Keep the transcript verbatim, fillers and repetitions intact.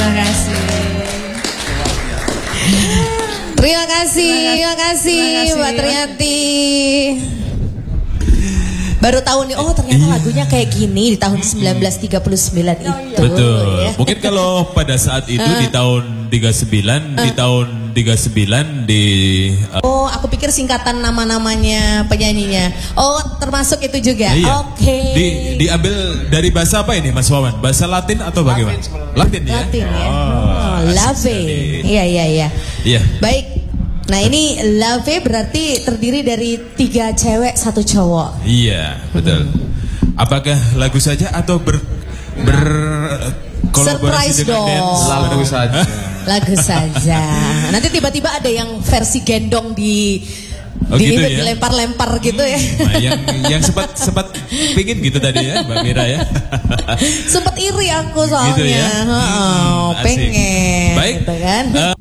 Terima kasih. Terima kasih, terima kasih Mbak Triyanti. Baru tahu nih, oh ternyata iya. lagunya kayak gini di tahun seribu sembilan ratus tiga puluh sembilan itu. Betul. Ya. Mungkin kalau pada saat itu uh. di tahun tiga puluh sembilan, uh. di tahun tiga puluh sembilan di... Uh. Oh, aku pikir singkatan nama-namanya penyanyinya. Oh, termasuk itu juga. Iya. Oke. Okay. Di, diambil dari bahasa apa ini Mas Wawan? Bahasa Latin atau bagaimana? Latin, Latin ya? Latin ya. Oh, oh Lave. Iya, iya, iya. Iya. Baik. Nah ini Lave berarti terdiri dari tiga cewek satu cowok. Iya betul. Apakah lagu saja atau ber ber kolaborasi dengan dance? Lagu saja. Lagu saja. Nanti tiba-tiba ada yang versi gendong di oh, di gitu ya? dilempar-lempar gitu ya. Nah, yang yang sempat sempat pingin gitu tadi ya Mbak Mira ya. Sempat iri aku soalnya. Gitu ya? Oh, hmm, pengen. Baik. Gitu kan. Uh,